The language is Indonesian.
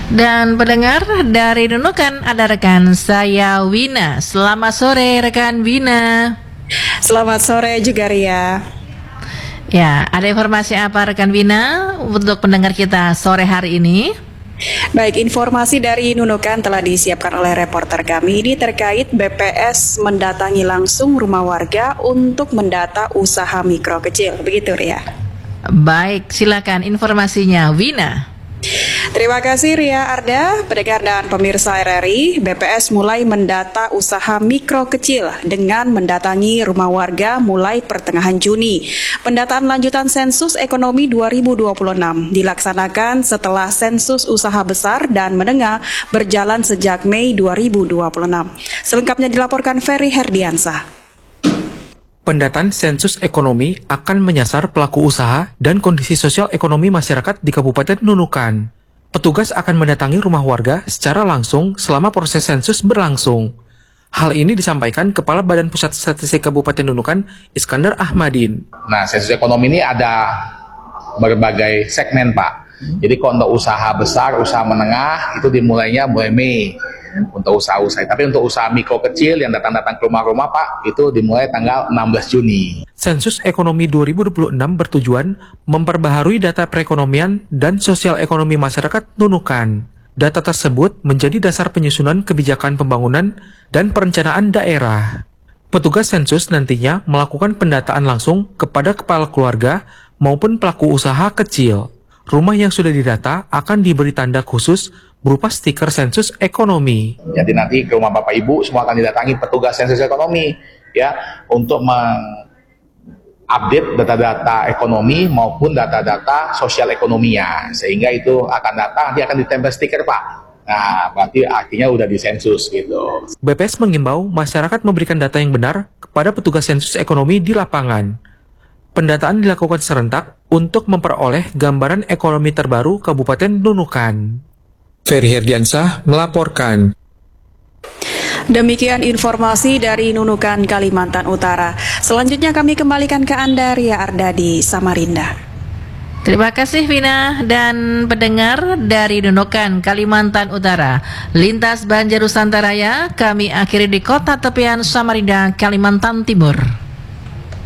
Dan pendengar dari Nunukan ada rekan saya Wina. Selamat sore rekan Wina. Selamat sore juga Ria. Ya, ada informasi apa rekan Wina untuk pendengar kita sore hari ini? Baik, informasi dari Nunukan telah disiapkan oleh reporter kami. Ini terkait BPS mendatangi langsung rumah warga untuk mendata usaha mikro kecil. Begitu Ria. Baik, silakan informasinya Wina. Terima kasih Ria Arda, pendengar dan pemirsa RRI. BPS mulai mendata usaha mikro kecil dengan mendatangi rumah warga mulai pertengahan Juni. Pendataan lanjutan sensus ekonomi 2026 dilaksanakan setelah sensus usaha besar dan menengah berjalan sejak Mei 2026. Selengkapnya dilaporkan Ferry Herdiansah. Pendataan sensus ekonomi akan menyasar pelaku usaha dan kondisi sosial ekonomi masyarakat di Kabupaten Nunukan. Petugas akan mendatangi rumah warga secara langsung selama proses sensus berlangsung. Hal ini disampaikan Kepala Badan Pusat Statistik Kabupaten Nunukan, Iskandar Ahmadin. Nah, sensus ekonomi ini ada berbagai segmen, Pak. Jadi kalau untuk usaha besar, usaha menengah, itu dimulainya mulai Mei. Untuk usaha-usaha, tapi untuk usaha mikro kecil yang datang-datang ke rumah-rumah Pak, itu dimulai tanggal 16 Juni. Sensus ekonomi 2026 bertujuan memperbaharui data perekonomian dan sosial ekonomi masyarakat Nunukan. Data tersebut menjadi dasar penyusunan kebijakan pembangunan dan perencanaan daerah. Petugas sensus nantinya melakukan pendataan langsung kepada kepala keluarga maupun pelaku usaha kecil. Rumah yang sudah didata akan diberi tanda khusus berupa stiker sensus ekonomi. Jadi nanti ke rumah Bapak Ibu semua akan didatangi petugas sensus ekonomi ya untuk mengupdate data-data ekonomi maupun data-data sosial ekonominya, sehingga itu akan datang nanti akan ditempel stiker Pak. Nah, berarti artinya udah disensus gitu. BPS mengimbau masyarakat memberikan data yang benar kepada petugas sensus ekonomi di lapangan. Pendataan dilakukan serentak untuk memperoleh gambaran ekonomi terbaru Kabupaten Nunukan. Ferry Herdiansah melaporkan. Demikian informasi dari Nunukan, Kalimantan Utara. Selanjutnya kami kembalikan ke Anda, Ria Arda di Samarinda. Terima kasih Vina dan pendengar dari Nunukan, Kalimantan Utara. Lintas Banjar Nusantara, kami akhiri di kota tepian Samarinda, Kalimantan Timur.